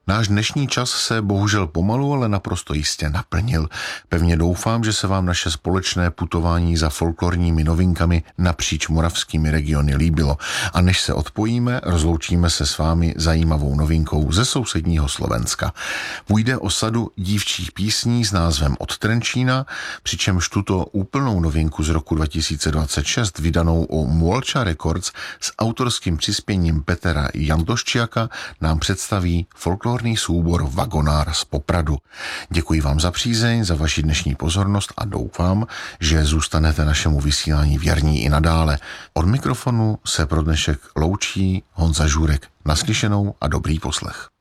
Náš dnešní čas se bohužel pomalu, ale naprosto jistě naplnil. Pevně doufám, že se vám naše společné putování za folklorními novinkami napříč moravskými regiony líbilo. A než se odpojíme, rozloučíme se s vámi zajímavou novinkou ze sousedního Slovenska. Půjde o sadu dívčích písní s názvem Od Trenčína, přičemž tuto úplnou novinku z roku 2026 vydanou u Muolcha Records s autorským přispěním Petra Jantoščiaka nám představí folklorní soubor Vagonár z Popradu. Děkuji vám za přízeň, za vaši dnešní pozornost a doufám, že zůstanete našemu vysílání věrní i nadále. Od mikrofonu se pro dnešek loučí Honza Žůrek. Naslyšenou a dobrý poslech.